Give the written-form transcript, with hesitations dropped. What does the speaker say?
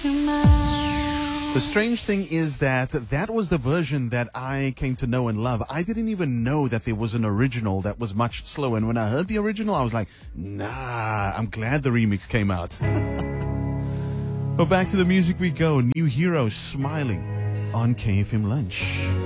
The strange thing is that that was the version that I came to know and love. I didn't even know that there was an original that was much slower. And when I heard the original, I was like, nah, I'm glad the remix came out. Well, back to the music we go. New Hero, Smiling on KFM Lunch.